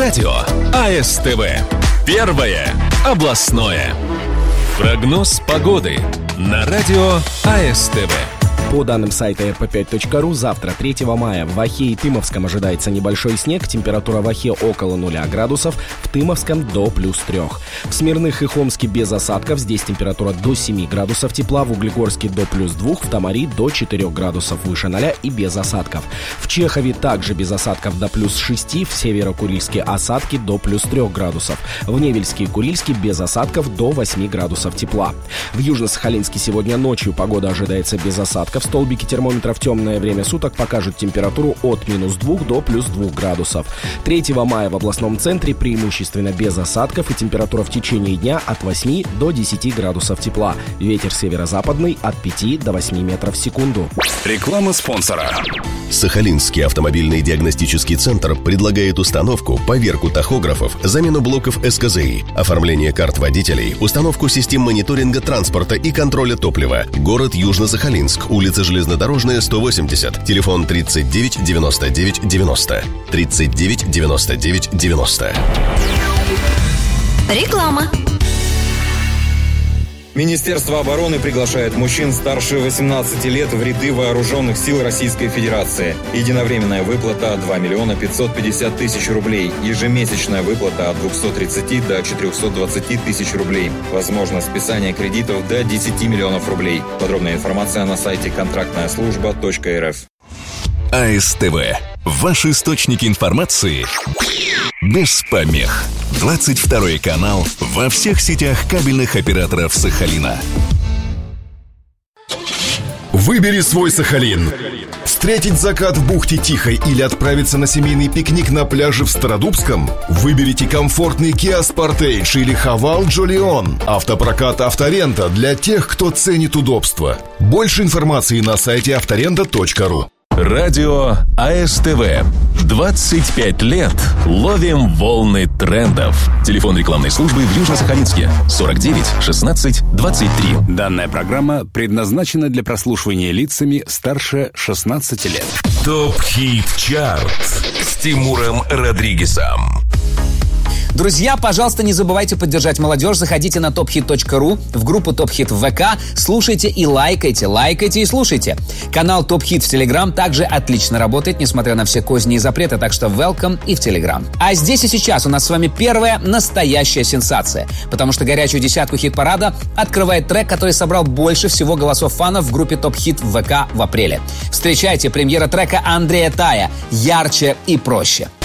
радио АСТВ. Первое областное. Прогноз погоды на радио АСТВ. По данным сайта rp5.ru, завтра, 3 мая, в Охе и Тымовском ожидается небольшой снег, температура в Охе около 0 градусов, в Тымовском до +3. В Смирных и Хомске без осадков, здесь температура до 7 градусов тепла, в Углегорске до +2, в Тамари до 4 градусов выше 0 и без осадков. В Чехове также без осадков до +6, в Северо-Курильске осадки до +3 градусов, в Невельске и Курильске без осадков до 8 градусов тепла. В Южно-Сахалинске сегодня ночью погода ожидается без осадков. Столбики термометра в темное время суток покажут температуру от -2 до +2 градусов. 3 мая в областном центре преимущественно без осадков и температура в течение дня от 8 до 10 градусов тепла. Ветер северо-западный от 5 до 8 метров в секунду. Реклама спонсора. Сахалинский автомобильный диагностический центр предлагает установку, поверку тахографов, замену блоков СКЗИ, оформление карт водителей, установку систем мониторинга транспорта и контроля топлива. Город Южно-Сахалинск, улица Железнодорожная, 180, телефон 39 99 90, 39 99 90. Реклама. Министерство обороны приглашает мужчин старше 18 лет в ряды вооруженных сил Российской Федерации. Единовременная выплата от 2 миллиона 550 тысяч рублей. Ежемесячная выплата от 230 до 420 тысяч рублей. Возможно списание кредитов до 10 миллионов рублей. Подробная информация на сайте контрактная-служба.рф. АСТВ. Ваш источник информации без помех. 22 канал во всех сетях кабельных операторов Сахалина. Выбери свой Сахалин. Встретить закат в бухте Тихой или отправиться на семейный пикник на пляже в Стародубском? Выберите комфортный Kia Sportage или Haval Jolion. Автопрокат «Авторента» для тех, кто ценит удобство. Больше информации на сайте авторента.ру. Радио АСТВ. 25 лет ловим волны трендов. Телефон рекламной службы в Южно-Сахалинске 49 16 23. Данная программа предназначена для прослушивания лицами старше 16 лет. ТОП-хит-чарт с Тимуром Родригесом. Друзья, пожалуйста, не забывайте поддержать молодежь. Заходите на tophit.ru, в группу Топ Хит в ВК, слушайте и лайкайте, лайкайте и слушайте. Канал Топ Хит в Телеграм также отлично работает, несмотря на все козни и запреты, так что welcome и в Телеграм. А здесь и сейчас у нас с вами первая настоящая сенсация, потому что горячую десятку хит-парада открывает трек, который собрал больше всего голосов фанов в группе Топ Хит в ВК в апреле. Встречайте, премьера трека Андрея Тая «Ярче и проще».